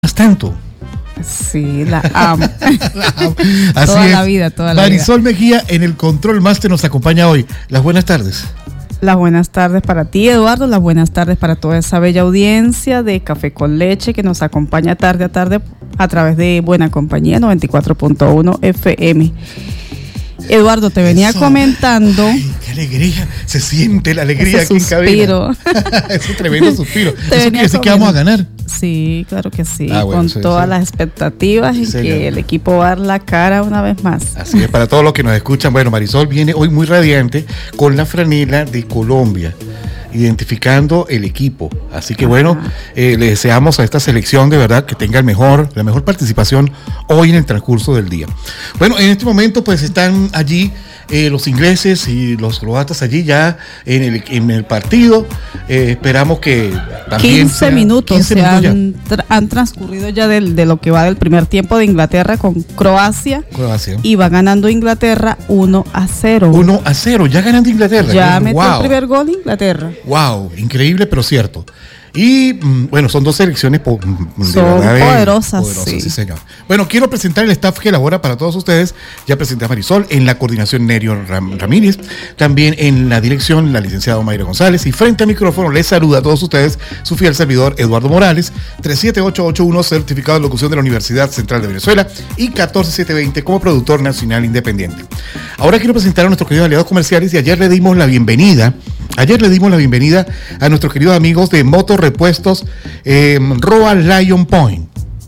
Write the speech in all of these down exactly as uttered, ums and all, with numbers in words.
Tanto. Sí, la amo. La amo. Así toda es. la vida, toda la Marisol vida. Mejía en el Control Master nos acompaña hoy. Las buenas tardes. Las buenas tardes para ti, Eduardo. Las buenas tardes para toda esa bella audiencia de Café con Leche que nos acompaña tarde a tarde a través de Buena Compañía noventa y cuatro punto uno F M. Eduardo, te venía Eso. comentando. Ay, qué alegría. Se siente la alegría ese aquí en cabina. suspiro. Ese tremendo suspiro. Te Eso venía quiere decir que vamos a ganar. Sí, claro que sí, Ah, bueno, con sí, todas sí. las expectativas Sí, y señor. que el equipo va a dar la cara una vez más. Así es, para todos los que nos escuchan. Bueno, Marisol viene hoy muy radiante con la franela de Colombia, identificando el equipo. Así que bueno, eh, le deseamos a esta selección de verdad que tenga el mejor, la mejor participación hoy en el transcurso del día. Bueno, en este momento pues están allí eh, los ingleses y los croatas allí ya en el, en el partido. Eh, esperamos que también quince sea- minutos quince se minutos ya. han, tra- han transcurrido ya del, de lo que va del primer tiempo de Inglaterra con Croacia Croacia. y va ganando Inglaterra uno a cero. uno a cero, ya ganando Inglaterra. Ya Wow. metió el primer gol Inglaterra. Wow, increíble pero cierto. Y mm, bueno, son dos selecciones po- mm, de Son verdad, eh, poderosas, poderosas, sí. sí señor. Bueno, quiero presentar el staff que elabora para todos ustedes. Ya presenté a Marisol, en la coordinación Nerio Ram- Ramírez, también en la dirección la licenciada Mayra González, y frente al micrófono les saluda a todos ustedes su fiel servidor Eduardo Morales, tres siete ocho ocho uno certificado de locución de la Universidad Central de Venezuela y catorce siete veinte como productor nacional independiente. Ahora quiero presentar a nuestros queridos aliados comerciales y ayer le dimos la bienvenida, ayer le dimos la bienvenida a nuestros queridos amigos de Motor Repuestos eh, Royal Lion Point.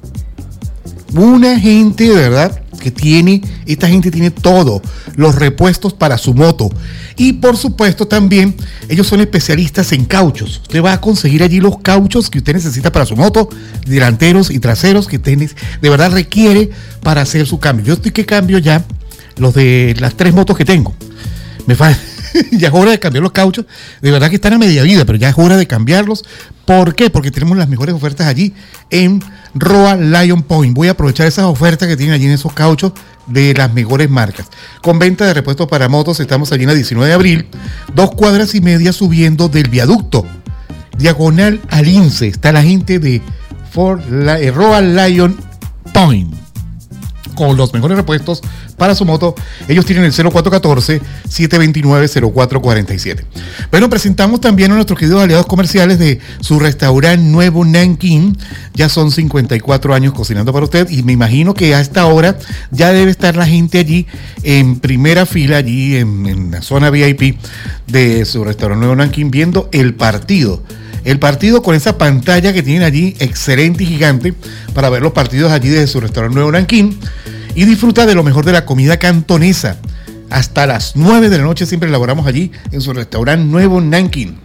Una gente de verdad que tiene, esta gente tiene todo, los repuestos para su moto. Y por supuesto también, ellos son especialistas en cauchos. Usted va a conseguir allí los cauchos que usted necesita para su moto, delanteros y traseros que usted de verdad requiere para hacer su cambio. Yo estoy que cambio ya los de las tres motos que tengo. Me falta. Ya es hora de cambiar los cauchos. De verdad que están a media vida, pero ya es hora de cambiarlos. ¿Por qué? Porque tenemos las mejores ofertas allí en Royal Lion Point. Voy a aprovechar esas ofertas que tienen allí en esos cauchos de las mejores marcas. Con venta de repuestos para motos, estamos allí en la diecinueve de abril, dos cuadras y media subiendo del viaducto. Diagonal al INSE. Está la gente de Ford, la, eh, Royal Lion Point, con los mejores repuestos para su moto. Ellos tienen el cero cuatro uno cuatro, siete dos nueve, cero cuatro cuatro siete. Bueno, presentamos también a nuestros queridos aliados comerciales de su restaurante Nuevo Nanking. Ya son cincuenta y cuatro años cocinando para usted y me imagino que a esta hora ya debe estar la gente allí en primera fila, allí en, en la zona V I P de su restaurante Nuevo Nanking viendo el partido. El partido con esa pantalla que tienen allí, excelente y gigante, para ver los partidos allí desde su restaurante Nuevo Nanking. Y disfruta de lo mejor de la comida cantonesa. Hasta las nueve de la noche siempre elaboramos allí en su restaurante Nuevo Nanking.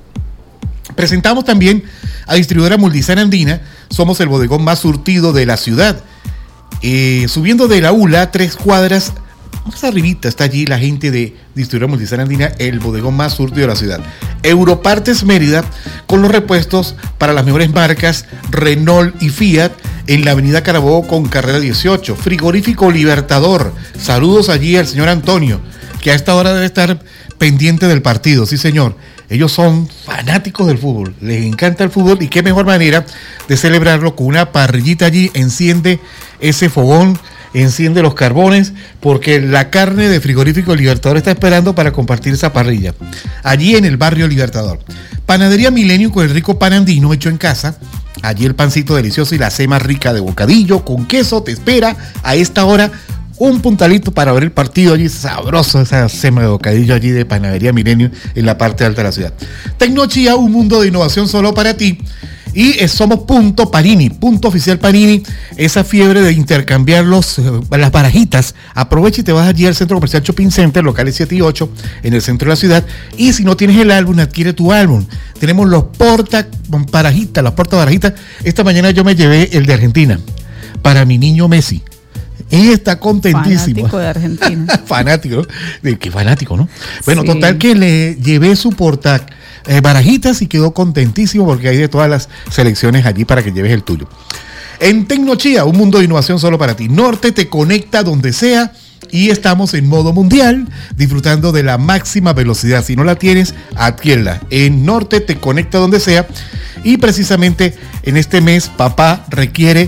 Presentamos también a distribuidora Multisan Andina. Somos el bodegón más surtido de la ciudad. Eh, subiendo de la U L A, tres cuadras más arribita está allí la gente de distribuidora Multisan Andina, el bodegón más surtido de la ciudad. Europartes Mérida, con los repuestos para las mejores marcas Renault y Fiat, en la avenida Carabobo con carrera dieciocho. Frigorífico Libertador, saludos allí al señor Antonio, que a esta hora debe estar pendiente del partido. Sí señor, ellos son fanáticos del fútbol, les encanta el fútbol y qué mejor manera de celebrarlo con una parrillita allí. Enciende ese fogón, enciende los carbones, porque la carne de Frigorífico Libertador está esperando para compartir esa parrilla allí en el barrio Libertador. Panadería Milenio, con el rico pan andino hecho en casa. Allí el pancito delicioso y la sema rica de bocadillo con queso te espera a esta hora. Un puntalito para ver el partido allí, sabroso esa sema de bocadillo allí de Panadería Milenio en la parte alta de la ciudad. Tecnochía, un mundo de innovación solo para ti. Y eh, somos Punto Panini, punto oficial Panini, esa fiebre de intercambiar los, eh, las barajitas. Aprovecha y te vas allí al Centro Comercial Shopping Center, locales siete y ocho, en el centro de la ciudad. Y si no tienes el álbum, adquiere tu álbum. Tenemos los porta barajitas, los porta barajitas. Esta mañana yo me llevé el de Argentina para mi niño Messi. Él está contentísimo. Fanático de Argentina. Fanático, ¿no? De qué fanático, ¿no? Bueno, Sí. total que le llevé su porta eh, barajitas y quedó contentísimo porque hay de todas las selecciones allí para que lleves el tuyo. En Tecnochía, un mundo de innovación solo para ti. Norte te conecta donde sea y estamos en modo mundial, disfrutando de la máxima velocidad. Si no la tienes, adquiérela. En Norte te conecta donde sea, y precisamente en este mes papá requiere